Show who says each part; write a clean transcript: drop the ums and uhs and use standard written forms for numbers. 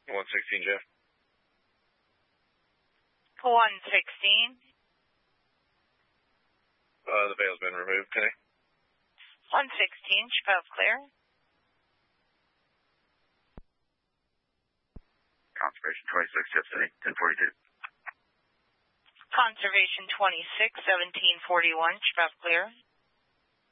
Speaker 1: 116, Jeff.
Speaker 2: 116.
Speaker 1: The veil's been removed today.
Speaker 2: 116, Chicago clear.
Speaker 3: Conservation 26, Jeff City, 1042.
Speaker 2: Conservation 26, 1741, Chicago clear.